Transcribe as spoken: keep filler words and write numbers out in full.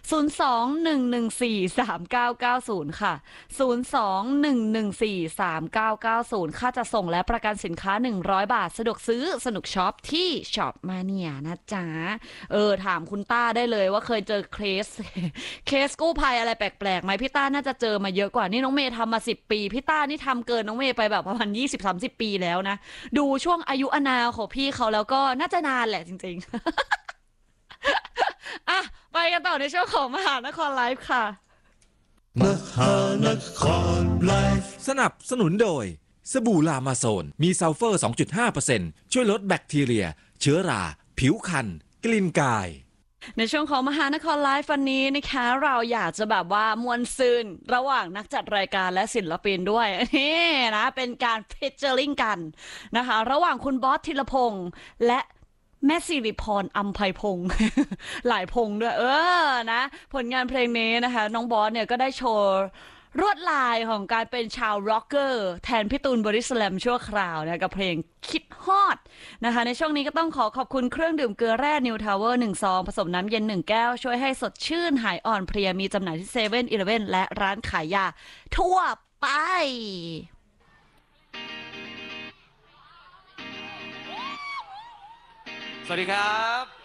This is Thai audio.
ศูนย์ สอง หนึ่ง หนึ่ง สี่ สาม เก้า เก้า ศูนย์ ค่ะ ศูนย์ สอง หนึ่ง หนึ่ง สี่ สาม เก้า เก้า ศูนย์ ค่าจะส่งและประกันสินค้าหนึ่งร้อยบาทสะดวกซื้อสนุกช็อปที่ช็อปมาเนียนะจ๊ะเออถามคุณต้าได้เลยว่าเคยเจอเคสเคสกู้ภัยอะไรแปลกๆไหมพี่ต้าน่าจะเจอมาเยอะกว่านี่น้องเมย์ทำมาสิบปีพี่ต้านี่ทำเกินน้องเมย์ไปแบบประมาณยี่สิบ สามสิบปีแล้วนะดูช่วงอายุอานามของพี่เขาแล้วก็น่าจะนานแหละจริงๆ อ่ะไปกันต่อในช่วงของมหานครไลฟ์ค่ะมหานครไลฟ์สนับสนุนโดยสบู่ลามาโซนมีซัลเฟอร์ สองจุดห้าเปอร์เซ็นต์ ช่วยลดแบคทีเรียเชื้อราผิวคันกลิ่นกายในช่วงของมหานครไลฟ์วันนี้นะคะเราอยากจะแบบว่ามวลซืนระหว่างนักจัดรายการและศิลปินด้วยนี่นะเป็นการพิจเจอริงกันนะคะระหว่างคุณบอสธีรพงษ์และแม่สิริพรอัมไพพงษ์ หลายพงษ์ด้วยเออนะผลงานเพลงนี้นะคะน้องบอสเนี่ยก็ได้โชว์รวดลายของการเป็นชาวร็อกเกอร์แทนพี่ตูนบอดี้สแลมชั่วคราวนะกับเพลงคิดฮอดนะคะในช่วงนี้ก็ต้องขอขอบคุณเครื่องดื่มเกลือแร่นิวทาวเวอร์หนึ่งซองผสมน้ำเย็นหนึ่งแก้วช่วยให้สดชื่นหายอ่อนเพลียมีจำหน่ายที่เซเว่นอีเลฟเว่นและร้านขายยาทั่วไปสวัสดีครับ